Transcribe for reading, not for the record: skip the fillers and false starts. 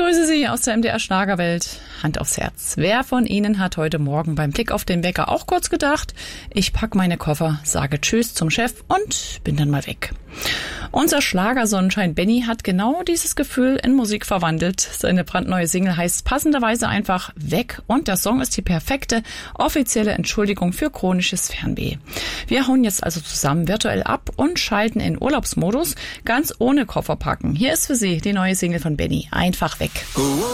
grüße Sie aus der MDR Schlagerwelt. Hand aufs Herz. Wer von Ihnen hat heute Morgen beim Blick auf den Wecker auch kurz gedacht, ich pack meine Koffer, sage Tschüss zum Chef und bin dann mal weg? Unser Schlagersonnenschein Benny hat genau dieses Gefühl in Musik verwandelt. Seine brandneue Single heißt passenderweise einfach Weg und der Song ist die perfekte offizielle Entschuldigung für chronisches Fernweh. Wir hauen jetzt also zusammen virtuell ab und schalten in Urlaubsmodus, ganz ohne Koffer packen. Hier ist für Sie die neue Single von Benny, einfach weg.